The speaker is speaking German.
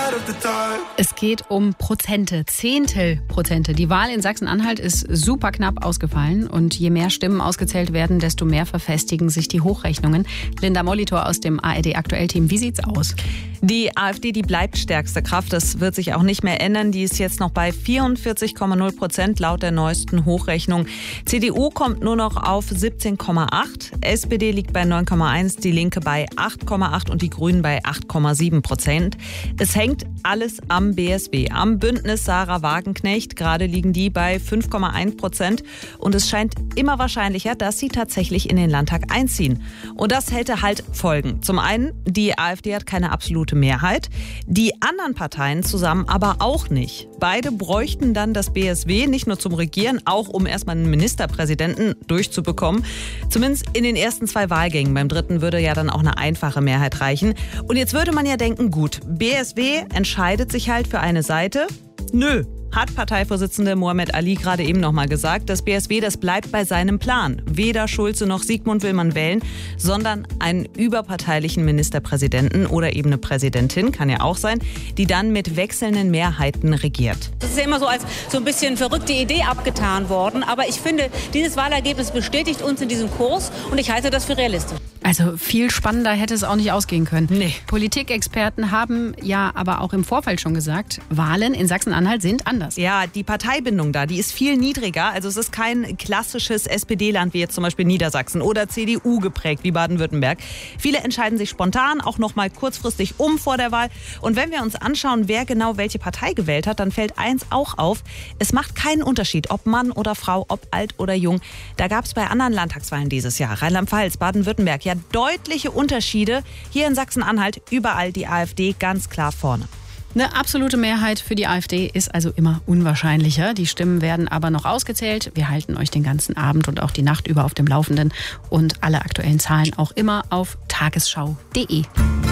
Es geht um Prozente, Zehntelprozente. Die Wahl in Sachsen-Anhalt ist super knapp ausgefallen und je mehr Stimmen ausgezählt werden, desto mehr verfestigen sich die Hochrechnungen. Linda Molitor aus dem ARD-Aktuell-Team, wie sieht's aus? Die AfD, die bleibt stärkste Kraft. Das wird sich auch nicht mehr ändern. Die ist jetzt noch bei 44,0% laut der neuesten Hochrechnung. CDU kommt nur noch auf 17,8%. SPD liegt bei 9,1%, die Linke bei 8,8% und die Grünen bei 8,7%. Es hängt alles am BSW, am Bündnis Sarah Wagenknecht. Gerade liegen die bei 5,1% und es scheint immer wahrscheinlicher, dass sie tatsächlich in den Landtag einziehen. Und das hätte halt Folgen. Zum einen, die AfD hat keine absolute Mehrheit, die anderen Parteien zusammen aber auch nicht. Beide bräuchten dann das BSW nicht nur zum Regieren, auch um erstmal einen Ministerpräsidenten durchzubekommen. Zumindest in den ersten 2 Wahlgängen. Beim dritten würde ja dann auch eine einfache Mehrheit reichen. Und jetzt würde man ja denken, gut, BSW entscheidet sich halt für eine Seite. Nö. Hat Parteivorsitzende Mohammed Ali gerade eben noch mal gesagt. Das BSW, das bleibt bei seinem Plan. Weder Schulze noch Sigmund will man wählen, sondern einen überparteilichen Ministerpräsidenten oder eben eine Präsidentin, kann ja auch sein, die dann mit wechselnden Mehrheiten regiert. Das ist ja immer so als so ein bisschen verrückte Idee abgetan worden. Aber ich finde, dieses Wahlergebnis bestätigt uns in diesem Kurs und ich halte das für realistisch. Also viel spannender hätte es auch nicht ausgehen können. Nee. Politikexperten haben ja aber auch im Vorfeld schon gesagt, Wahlen in Sachsen-Anhalt sind anders. Ja, die Parteibindung da, die ist viel niedriger. Also es ist kein klassisches SPD-Land wie jetzt zum Beispiel Niedersachsen oder CDU geprägt wie Baden-Württemberg. Viele entscheiden sich spontan, auch noch mal kurzfristig vor der Wahl. Und wenn wir uns anschauen, wer genau welche Partei gewählt hat, dann fällt eins auch auf. Es macht keinen Unterschied, ob Mann oder Frau, ob alt oder jung. Da gab es bei anderen Landtagswahlen dieses Jahr, Rheinland-Pfalz, Baden-Württemberg, ja deutliche Unterschiede. Hier in Sachsen-Anhalt überall die AfD ganz klar vorne. Eine absolute Mehrheit für die AfD ist also immer unwahrscheinlicher. Die Stimmen werden aber noch ausgezählt. Wir halten euch den ganzen Abend und auch die Nacht über auf dem Laufenden und alle aktuellen Zahlen auch immer auf tagesschau.de.